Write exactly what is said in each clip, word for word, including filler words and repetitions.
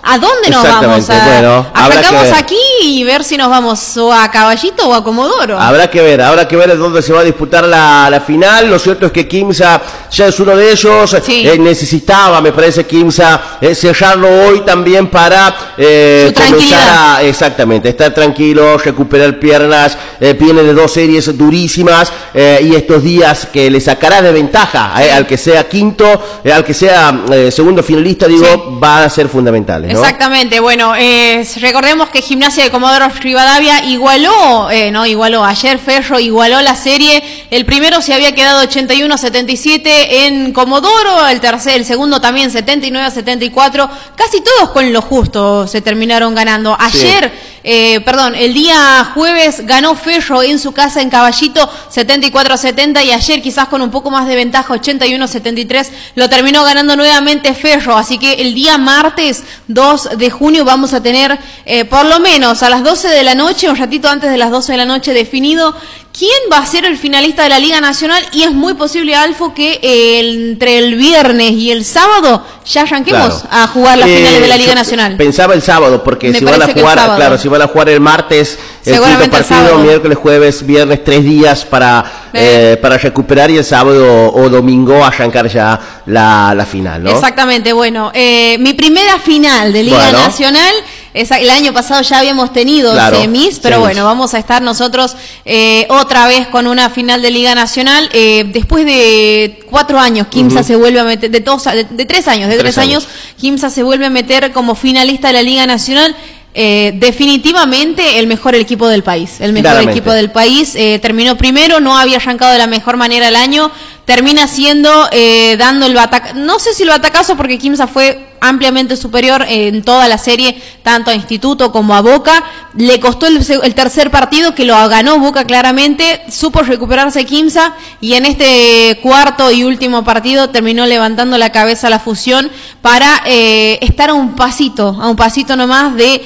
¿a dónde nos vamos? A, bueno, arrancamos aquí y ver si nos vamos o a Caballito o a Comodoro. Habrá que ver, habrá que ver dónde se va a disputar la, la final. Lo cierto es que Quimsa ya es uno de ellos. Sí. Eh, necesitaba, me parece, Quimsa eh, cerrarlo hoy también para eh, comenzar a, exactamente, estar tranquilo, recuperar piernas. Eh, viene de dos series durísimas eh, y estos días que le sacará de ventaja eh, sí. al que sea quinto, eh, al que sea eh, segundo finalista, digo, sí. van a ser fundamentales, ¿no? Exactamente. Bueno, eh, recordemos que Gimnasia de Comodoro Rivadavia igualó, eh, no igualó, ayer Ferro igualó la serie. El primero se había quedado ochenta y uno a setenta y siete en Comodoro, el tercer, el segundo también setenta y nueve a setenta y cuatro, casi todos con lo justo se terminaron ganando. Ayer, sí. eh, perdón, el día jueves ganó Ferro en su casa en Caballito setenta y cuatro a setenta y ayer quizás con un poco más de ventaja ochenta y uno a setenta y tres lo terminó ganando nuevamente Ferro, así que el día martes dos de junio vamos a tener eh, por lo menos a las doce de la noche, un ratito antes de las doce de la noche definido quién va a ser el finalista de la Liga Nacional y es muy posible, Alfo, que eh, entre el viernes y el sábado ya arranquemos claro. a jugar las eh, finales de la Liga Nacional. Pensaba el sábado, porque Me si van a jugar, claro, si van a jugar el martes, el quinto partido, el miércoles, jueves, viernes, tres días para, eh. Eh, para recuperar y el sábado o domingo arrancar ya la, la final, ¿no? Exactamente, bueno, eh, mi primera final de Liga bueno. Nacional. El año pasado ya habíamos tenido claro, semis, pero semis. bueno, vamos a estar nosotros eh, otra vez con una final de Liga Nacional. Eh, después de cuatro años, Quimsa uh-huh. se vuelve a meter, de, dos, de, de tres años, de tres, tres años, años, Quimsa se vuelve a meter como finalista de la Liga Nacional. Eh, definitivamente el mejor equipo del país, el mejor Claramente. equipo del país, eh, terminó primero, no había arrancado de la mejor manera el año, termina siendo, eh, dando el batacazo, no sé si el batacazo porque Quimsa fue ampliamente superior en toda la serie, tanto a Instituto como a Boca, le costó el, el tercer partido que lo ganó Boca claramente, supo recuperarse Quimsa y en este cuarto y último partido terminó levantando la cabeza la fusión para eh, estar a un pasito, a un pasito nomás de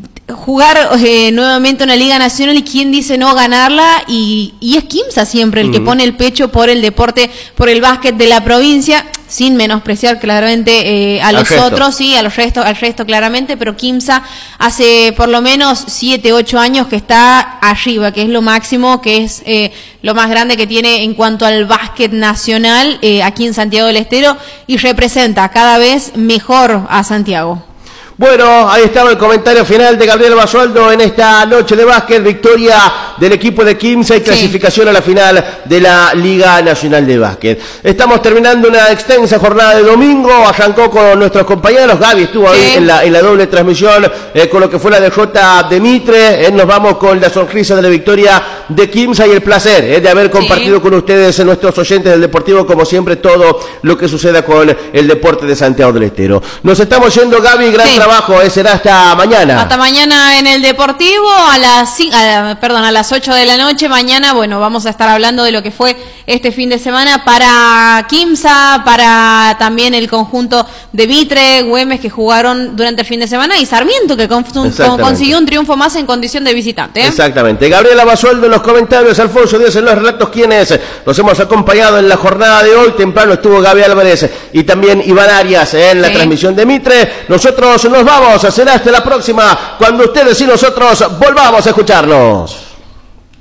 jugar eh, nuevamente una Liga Nacional y quién dice no ganarla y, y es Quimsa siempre el uh-huh. que pone el pecho por el deporte, por el básquet de la provincia, sin menospreciar claramente eh, a los al otros, sí, a los restos, al resto claramente, pero Quimsa hace por lo menos siete, ocho años que está arriba, que es lo máximo, que es eh, lo más grande que tiene en cuanto al básquet nacional eh, aquí en Santiago del Estero y representa cada vez mejor a Santiago. Bueno, ahí estaba el comentario final de Gabriel Basualdo en esta noche de básquet, victoria del equipo de Quimsa y clasificación sí. a la final de la Liga Nacional de Básquet. Estamos terminando una extensa jornada de domingo, arrancó con nuestros compañeros, Gaby estuvo sí. ahí en la, en la doble transmisión eh, con lo que fue la derrota de Mitre, eh, nos vamos con la sonrisa de la victoria de Quimsa y el placer eh, de haber compartido sí. con ustedes, nuestros oyentes del Deportivo, como siempre, todo lo que suceda con el deporte de Santiago del Estero. Nos estamos yendo, Gaby, gran sí. trabajo. Trabajo, eh, será hasta mañana. Hasta mañana en el Deportivo, a las, a, perdón, a las ocho de la noche. Mañana, bueno, vamos a estar hablando de lo que fue este fin de semana para Quimsa, para también el conjunto de Mitre, Güemes, que jugaron durante el fin de semana, y Sarmiento, que con, con, consiguió un triunfo más en condición de visitante. ¿eh? Exactamente. Gabriela Basualdo en los comentarios, Alfonso Díaz en los relatos, quienes los hemos acompañado en la jornada de hoy. Temprano estuvo Gaby Álvarez y también Iván Arias eh, en la sí. transmisión de Mitre. Nosotros nos vamos, será hasta la próxima, cuando ustedes y nosotros volvamos a escucharnos.